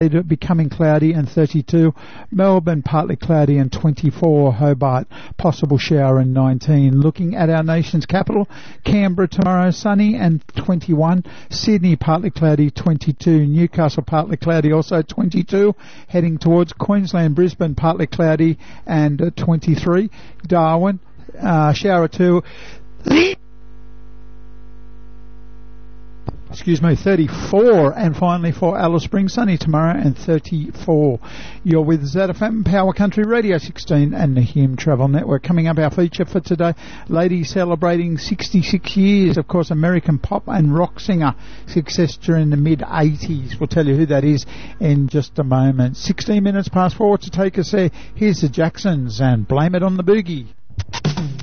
becoming cloudy and 32. Melbourne partly cloudy and 24. Hobart possible shower and 19. Looking at our nation's capital, Canberra tomorrow sunny and 21. Sydney partly cloudy 22. Newcastle partly cloudy also 22. Heading towards Queensland, Brisbane partly cloudy and 23. Darwin shower 2. 34, and finally for Alice Springs, sunny tomorrow and 34. You're with ZFM Power Country Radio 16 and the Hume Travel Network. Coming up, our feature for today, lady celebrating 66 years, of course, American pop and rock singer, success during the mid-80s. We'll tell you who that is in just a moment. 16 minutes past 4 to take us there. Here's the Jacksons and Blame It on the Boogie.